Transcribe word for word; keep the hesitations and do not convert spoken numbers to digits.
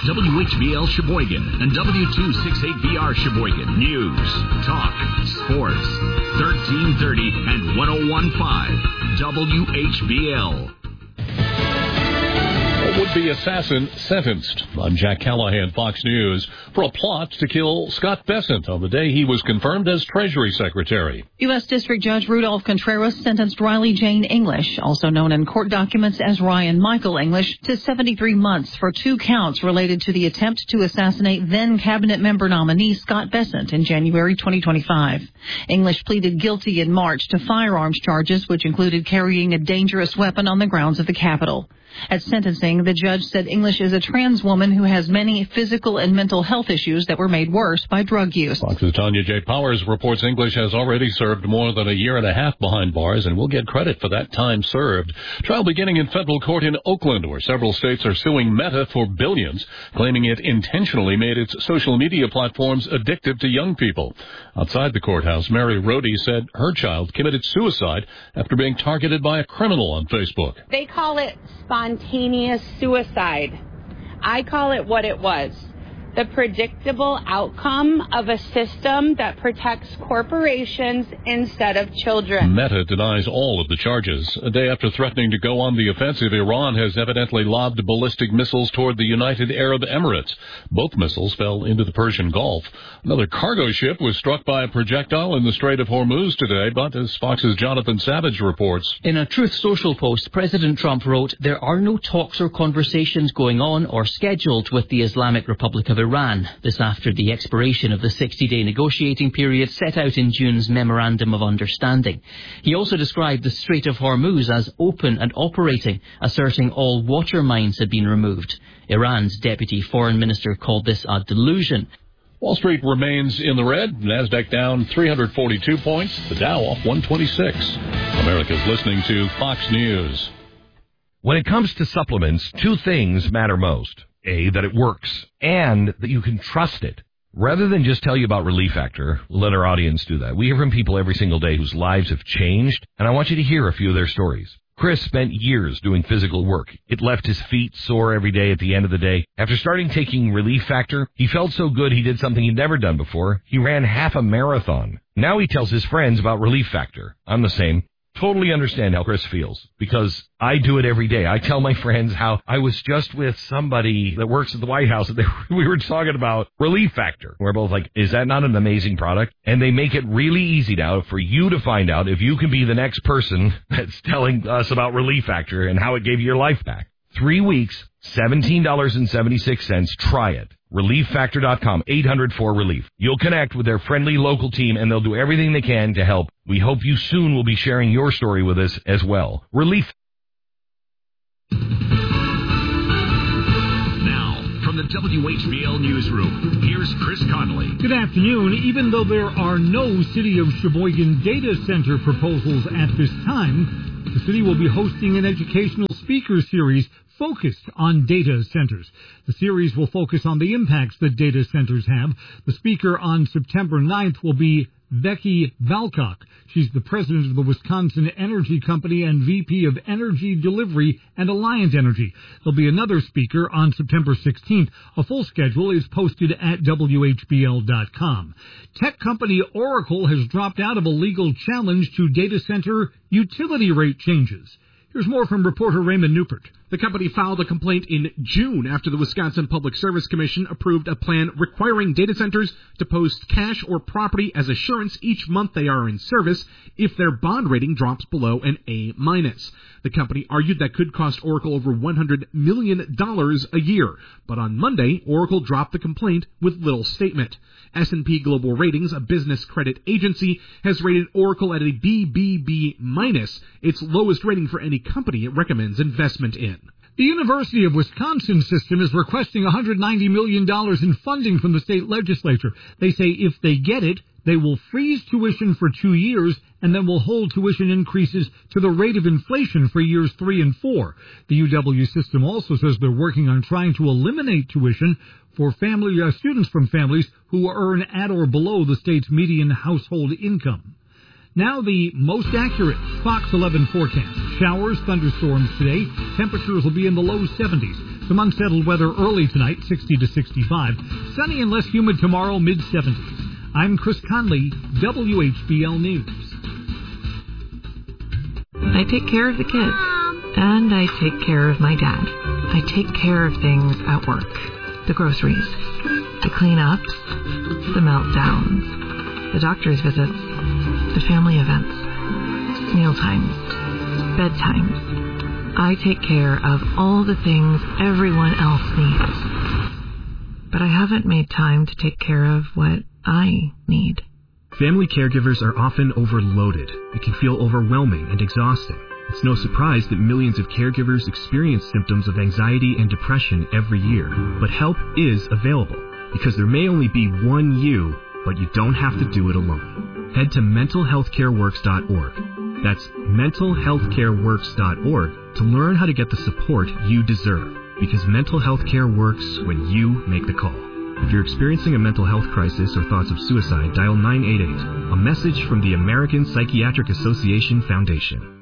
W H B L Sheboygan and W two sixty-eight V R Sheboygan. News, talk, sports, thirteen thirty and ten fifteen W H B L. A would-be assassin sentenced. I'm Jack Callahan, Fox News, for a plot to kill Scott Bessent on the day he was confirmed as Treasury Secretary. U S. District Judge Rudolph Contreras sentenced Riley Jane English, also known in court documents as Ryan Michael English, to seventy-three months for two counts related to the attempt to assassinate then cabinet member nominee Scott Bessent in January twenty twenty-five. English pleaded guilty in March to firearms charges, which included carrying a dangerous weapon on the grounds of the Capitol. At sentencing, the judge said English is a trans woman who has many physical and mental health issues that were made worse by drug use. Fox's Tanya J. Powers reports English has already served more than a year and a half behind bars and will get credit for that time served. Trial beginning in federal court in Oakland, where several states are suing Meta for billions, claiming it intentionally made its social media platforms addictive to young people. Outside the courthouse, Mary Rohde said her child committed suicide after being targeted by a criminal on Facebook. They call it spontaneous suicide. I call it what it was. The predictable outcome of a system that protects corporations instead of children. Meta denies all of the charges. A day after threatening to go on the offensive, Iran has evidently lobbed ballistic missiles toward the United Arab Emirates. Both missiles fell into the Persian Gulf. Another cargo ship was struck by a projectile in the Strait of Hormuz today, but as Fox's Jonathan Savage reports. In a Truth Social post, President Trump wrote, "There are no talks or conversations going on or scheduled with the Islamic Republic of Iran." This after the expiration of the sixty-day negotiating period set out in June's Memorandum of Understanding. He also described the Strait of Hormuz as open and operating, asserting all water mines had been removed. Iran's deputy foreign minister called this a delusion. Wall Street remains in the red. NASDAQ down three hundred forty-two points. The Dow off one twenty-six. America's listening to Fox News. When it comes to supplements, two things matter most. A, that it works, and that you can trust it. Rather than just tell you about Relief Factor, let our audience do that. We hear from people every single day whose lives have changed, and I want you to hear a few of their stories. Chris spent years doing physical work. It left his feet sore every day at the end of the day. After starting taking Relief Factor, he felt so good he did something he'd never done before. He ran half a marathon. Now he tells his friends about Relief Factor. I'm the same. Totally understand how Chris feels, because I do it every day. I tell my friends how I was just with somebody that works at the White House, and they, we were talking about Relief Factor. We're both like, is that not an amazing product? And they make it really easy now for you to find out if you can be the next person that's telling us about Relief Factor and how it gave you your life back. Three weeks, seventeen dollars and seventy-six cents. Try it. relief factor dot com, eight hundred four relief. You'll connect with their friendly local team, and they'll do everything they can to help. We hope you soon will be sharing your story with us as well. Relief. Now, from the W H B L Newsroom, here's Chris Conley. Good afternoon. Even though there are no City of Sheboygan data center proposals at this time, the city will be hosting an educational speaker series focused on data centers. The series will focus on the impacts that data centers have. The speaker on September ninth will be Becky Valcock. She's the president of the Wisconsin Energy Company and V P of Energy Delivery and Alliant Energy. There'll be another speaker on September sixteenth. A full schedule is posted at W H B L dot com. Tech company Oracle has dropped out of a legal challenge to data center utility rate changes. Here's more from reporter Raymond Newport. The company filed a complaint in June after the Wisconsin Public Service Commission approved a plan requiring data centers to post cash or property as assurance each month they are in service if their bond rating drops below an A minus. The company argued that could cost Oracle over one hundred million dollars a year. But on Monday, Oracle dropped the complaint with little statement. S and P Global Ratings, a business credit agency, has rated Oracle at a B B B minus, its lowest rating for any company it recommends investment in. The University of Wisconsin system is requesting one hundred ninety million dollars in funding from the state legislature. They say if they get it, they will freeze tuition for two years and then will hold tuition increases to the rate of inflation for years three and four. The U W system also says they're working on trying to eliminate tuition for family uh, students from families who earn at or below the state's median household income. Now the most accurate Fox eleven forecast. Showers, thunderstorms today. Temperatures will be in the low seventies. Some unsettled weather early tonight, sixty to sixty-five. Sunny and less humid tomorrow, mid-seventies. I'm Chris Conley, W H B L News. I take care of the kids, and I take care of my dad. I take care of things at work. The groceries, the cleanups, the meltdowns, the doctor's visits, the family events, mealtimes, bedtimes. I take care of all the things everyone else needs. But I haven't made time to take care of what I need. Family caregivers are often overloaded. It can feel overwhelming and exhausting. It's no surprise that millions of caregivers experience symptoms of anxiety and depression every year. But help is available, because there may only be one you, but you don't have to do it alone. Head to mental health care works dot org. That's mental health care works dot org to learn how to get the support you deserve, because mental health care works when you make the call. If you're experiencing a mental health crisis or thoughts of suicide, dial nine eight eight, a message from the American Psychiatric Association Foundation.